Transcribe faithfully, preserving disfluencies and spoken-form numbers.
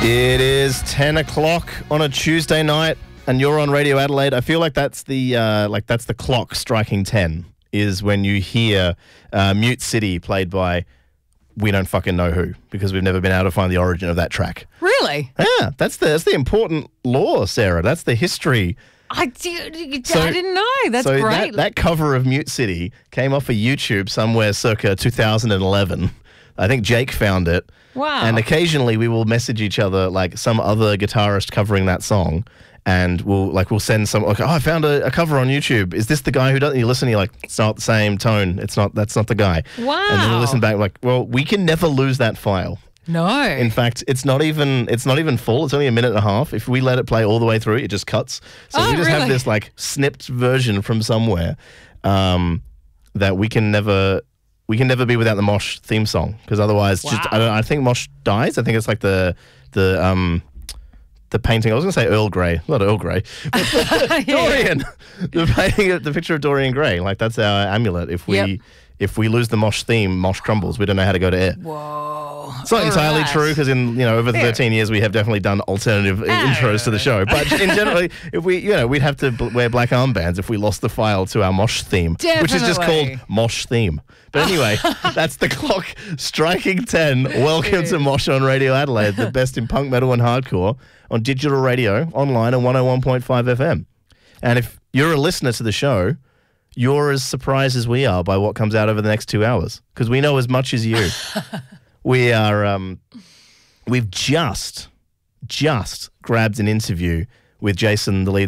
It is ten o'clock on a Tuesday night, and you're on Radio Adelaide. I feel like that's the uh, like that's the clock striking ten. Is when you hear uh, Mute City played by we don't fucking know who, because we've never been able to find the origin of that track. Really? Yeah, that's the that's the important lore, Sarah. That's the history. I, did, So- I didn't know. That's so great. That, that cover of Mute City came off of YouTube somewhere circa two thousand eleven. I think Jake found it. Wow. And occasionally we will message each other like some other guitarist covering that song, and we'll like we'll send some like, oh, I found a, a cover on YouTube. Is this the guy who does? You listen, you're like, it's not the same tone. It's not. That's not the guy. Wow. And then we listen back like, well, we can never lose that file. no. In fact, it's not even it's not even full. It's only a minute and a half. If we let it play all the way through, it just cuts. So Oh, we just have really? this like snipped version from somewhere um, that we can never we can never be without the Mosh theme song, because otherwise, just Wow. I don't. I think Mosh dies. I think it's like the the um the painting. I was going to say Earl Grey, not Earl Grey. Dorian, the painting, of- the picture of Dorian Gray. Like that's our amulet. If we Yep. if we lose the Mosh theme, Mosh crumbles. We don't know how to go to air. Whoa. It's not All entirely right. true, because in you know over the Yeah. thirteen years we have definitely done alternative i- Ah. intros to the show. But in general, if we you know we'd have to bl- wear black armbands if we lost the file to our Mosh theme, which is just called Definitely. Mosh theme. But anyway, that's the clock striking ten. Welcome to Mosh on Radio Adelaide, the best in punk, metal, and hardcore on digital radio, online, and one oh one point five F M. And if you're a listener to the show, you're as surprised as we are by what comes out over the next two hours, because we know as much as you. We are, um, we've just, just grabbed an interview with Jason, the lead